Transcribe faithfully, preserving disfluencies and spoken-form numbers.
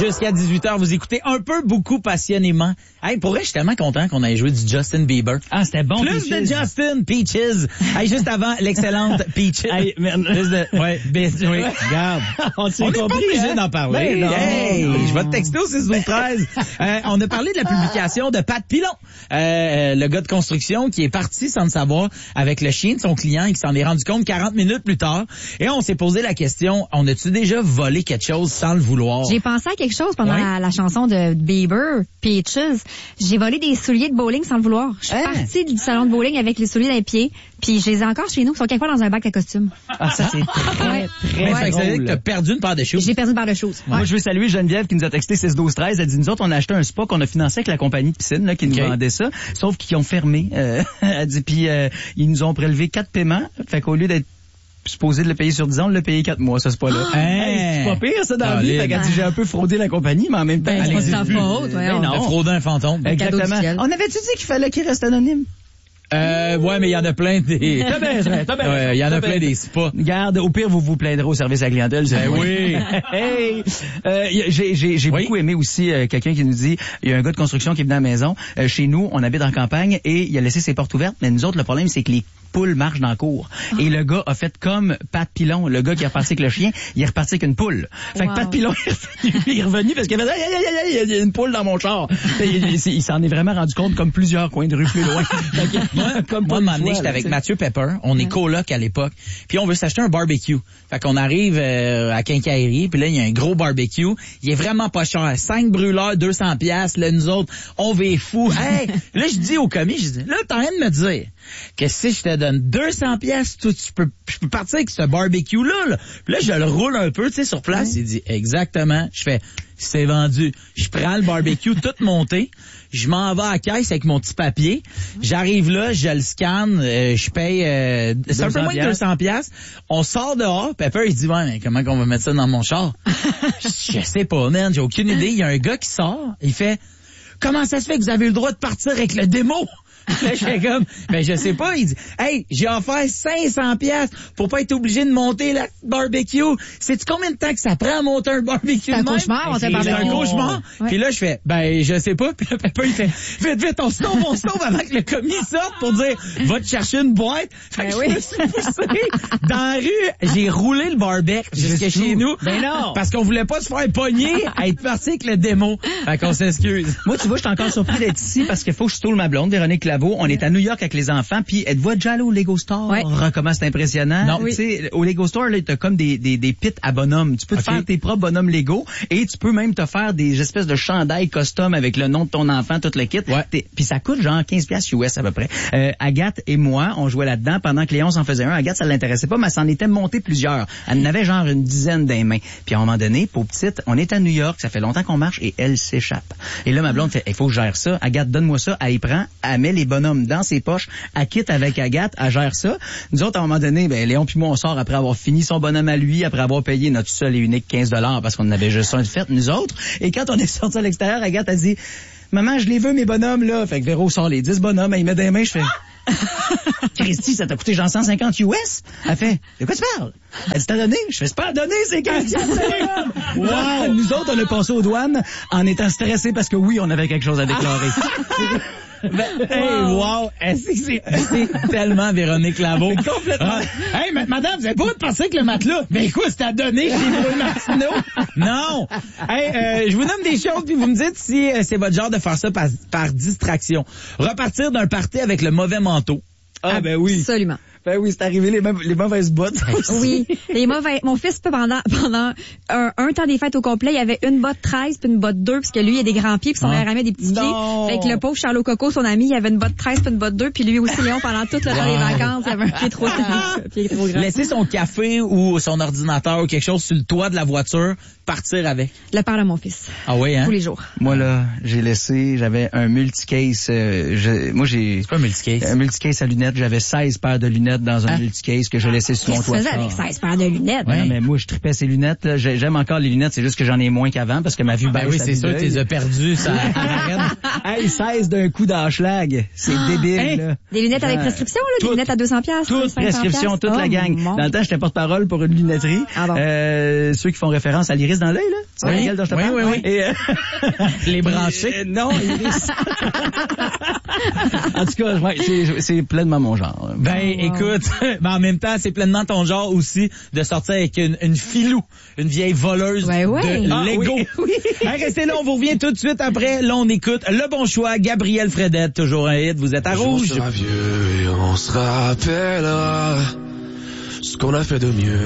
Jusqu'à dix-huit heures, vous écoutez un peu, beaucoup, passionnément. Hey, pour vrai, je suis tellement content qu'on ait joué du Justin Bieber. Ah, c'était bon. Plus Peaches. de Justin, Peaches. Hey, juste avant, l'excellente Peaches. Hey, mais... Plus de... Ouais, best, oui, regarde. On On n'est pas obligé hein? d'en parler. Ben non. Hey, je vais te texter au six douze treize. Euh, on a parlé de la publication de Pat Pilon, euh, le gars de construction qui est parti sans le savoir avec le chien de son client et qui s'en est rendu compte quarante minutes plus tard. Et on s'est posé la question, on a-tu déjà volé quelque chose sans le vouloir? J'ai pensé à quelque chose pendant Ouais. la, la chanson de Bieber, Peaches. J'ai volé des souliers de bowling sans le vouloir. Je suis Hein? partie du salon de bowling avec les souliers dans les pieds, puis je les ai encore chez nous. Ils sont quelquefois dans un bac à costume. Ah, ça, c'est très, Ouais. très Mais fait que ça veut dire que drôle. t'as perdu une paire de choses. J'ai perdu une barre de choses. Moi, je veux saluer Geneviève qui nous a texté six douze treize. Elle dit, nous autres, on a acheté un spa qu'on a financé avec la compagnie de piscine là, qui nous Okay. vendait ça, sauf qu'ils ont fermé. Euh, elle dit, puis euh, ils nous ont prélevé quatre paiements. Fait qu'au lieu d'être supposé de le payer sur dix ans, on l'a payé quatre mois, ça, c'est pas là. Hein? Hey, c'est pas pire, ça, dans la vie. Solide. Fait qu'elle dit, j'ai un peu fraudé la compagnie, mais en même temps, Ben, c'est allez-y. pas de ta faute, Ben voyons. non. T'as fraudé un fantôme. cadeau du Exactement. ciel. On avait-tu dit qu'il fallait qu'il reste anonyme? Euh, ouais, mais il y en a plein des... T'as bien raison, t'as bien Ouais, raison, il y en t'as a bien plein des raison. spas. Garde, au pire, vous vous plaindrez au service à la clientèle. Ben oui. Hey! Euh, y a- j'ai j'ai, j'ai Oui. beaucoup aimé aussi euh, quelqu'un qui nous dit, il y a un gars de construction qui est venu à la maison. Euh, chez nous, on habite en campagne et il a laissé ses portes ouvertes, mais nous autres, le problème, c'est que les poules marchent dans la cour. Et le gars a fait comme Pat Pilon, le gars qui est reparti avec le chien, il est reparti avec une poule. Fait Wow. que Pat Pilon est revenu, il est revenu parce qu'il avait dit, aïe, aïe, aïe, aïe, il y a une poule dans mon char. Et il il, il s'en est vraiment rendu compte comme plusieurs coins de rue plus loin. Fait que, Moi, comme moi, pas un une moment donné, fois, j'étais là, avec tu sais. Mathieu Pepper. On est coloc à l'époque. Puis on veut s'acheter un barbecue. Fait qu'on arrive euh, à Quincaillerie, puis là, il y a un gros barbecue. Il est vraiment pas cher. Cinq brûleurs, deux cents piastres. Là, nous autres, on va être fous. Hey! Là, je dis au commis, je dis, là, t'es en train de me dire que si je te donne deux cents piastres, toi, tu peux, je peux partir avec ce barbecue-là, là. Puis là, je le roule un peu, tu sais, sur place. Il dit, exactement. Je fais, c'est vendu. Je prends le barbecue tout monté. Je m'en vais à la caisse avec mon petit papier. J'arrive là, je le scanne, euh, je paye euh, c'est un peu moins de deux cents piastres. On sort dehors, Pepper il dit ouais, mais comment qu'on va mettre ça dans mon char? Je sais pas, man, j'ai aucune idée. Il y a un gars qui sort, il fait comment ça se fait que vous avez le droit de partir avec le démo? Là, je fais comme, ben je sais pas, il dit, hey, j'ai offert cinq cents piastres pour pas être obligé de monter la barbecue. Sais-tu combien de temps que ça prend à monter un barbecue? C'est un de même? cauchemar, monter un C'est barbecue. un cauchemar. Ouais. Puis là, je fais, ben je sais pas. Puis là, Pepper, il fait, vite, vite, on se sauve, on se sauve avant que le commis sorte pour dire, va te chercher une boîte. Fait que Ben je oui. me suis poussé dans la rue, j'ai roulé le barbecue jusqu'à Jusqu'où? chez nous. Ben non. Parce qu'on voulait pas se faire pogner à être parti avec le démo. Fait qu'on s'excuse. Moi, tu vois, je suis encore surpris d'être ici parce qu'il faut que je stoule ma blonde, Véronique Laveau. On est à New York avec les enfants, puis êtes-vous déjà allé au Lego Store? Ouais. Comment c'est impressionnant. Non. Tu sais, au Lego Store, là, t'as comme des, des, des pits à bonhommes. Tu peux te Ok. faire tes propres bonhommes Lego et tu peux même te faire des espèces de chandails custom avec le nom de ton enfant, tout le kit. Ouais. T'es- Puis ça coûte genre quinze piastres U S à peu près. Euh, Agathe et moi, on jouait là-dedans pendant que Léon s'en faisait un. Agathe, ça l'intéressait pas, mais elle s'en était monté plusieurs. Elle en avait genre une dizaine dans les mains. Puis à un moment donné, pour petite, on est à New York, ça fait longtemps qu'on marche et elle s'échappe. Et là, ma blonde fait, il faut que je gère ça. Agathe, donne-moi ça. Elle y prend, elle met les bonhommes dans ses poches, elle quitte avec Agathe, elle gère ça. Nous autres, à un moment donné, ben, Léon puis moi, on sort après avoir fini son bonhomme à lui, après avoir payé notre seul et unique quinze dollars parce qu'on en avait juste un de fait, nous autres. Et quand on est sorti à l'extérieur, Agathe a dit, maman, je les veux, mes bonhommes, là. Fait que Véro sort les dix bonhommes, elle y met des mains, je fais, Christy, ça t'a coûté genre cent cinquante U S? Elle fait, de quoi tu parles? Elle dit, t'as donné? Je fais, c'est pas donné, c'est quinze. Wow! Nous autres, on a passé aux douanes en étant stressés parce que oui, on avait quelque chose à déclarer. Ben, hey, wow! Est-ce que c'est, c'est tellement Véronique Laveau? Complètement. Ah, hey, ma- madame, vous avez pas passé avec le matelas? Ben, écoute, c'était à donner chez vous, Martineau. Non! Hey, euh, je vous nomme des choses, puis vous me dites si euh, c'est votre genre de faire ça par, par distraction. Repartir d'un party avec le mauvais manteau. Ah, ben oui. Absolument. Ben oui, c'est arrivé les, mêmes- les mauvaises bottes. Oui. Les mauvais, mon fils, pendant, pendant un, un temps des fêtes au complet, il y avait une botte treize puis une botte deux, parce que lui, il a des grands pieds puis son Ah. mère avait des petits Non. pieds. Fait que le pauvre Charlot Coco, son ami, il avait une botte treize puis une botte deux, puis lui aussi, Léon, pendant tout le temps des vacances, il avait un pied trop, un pied trop grand. Laisser son café ou son ordinateur ou quelque chose sur le toit de la voiture, partir avec. Le père de mon fils. Ah oui, hein? Tous les jours. Moi, là, j'ai laissé, j'avais un multicase, euh, je- moi, j'ai C'est pas un multicase. un multicase à lunettes, j'avais seize paires de lunettes lunettes dans un Hein? multicase que j'ai laissé sur mon Qu'est-ce que toit. tu de faisais avec char. seize paires de lunettes? Ouais, non, mais moi, je tripais ces lunettes. Là. J'ai- J'aime encore les lunettes, c'est juste que j'en ai moins qu'avant parce que ma vue Ben baisse oui, à c'est vue sûr, tu d'œil. les as perdus, ça arrête. Hey, seize d'un coup d'enschlag. C'est débile, Hey, là. Des lunettes avec Genre, prescription, là? Des toute- lunettes à deux cents piastres, Toute cinq cents prescription, piastres? toute la Oh, gang. mon Dans le temps, j'étais porte-parole pour une lunetterie. Ah bon. euh, ceux qui font référence à l'iris dans l'œil, là. Tu sais Oui. laquelle dont je te Oui, parle? oui, oui. Et, euh, Les branchés. euh, non, iris. En tout cas, ouais, c'est, c'est pleinement mon genre. Ben, Oh, wow. écoute, ben, en même temps, c'est pleinement ton genre aussi de sortir avec une, une filou, une vieille voleuse Ben ouais. de Ah, Lego. oui, oui. Hey, restez là, on vous revient tout de suite après. Là, on écoute Le Bon Choix, Gabriel Fredette, toujours un hit. Vous êtes à Un jour, on Rouge. sera vieux et on se rappellera ce qu'on a fait de mieux.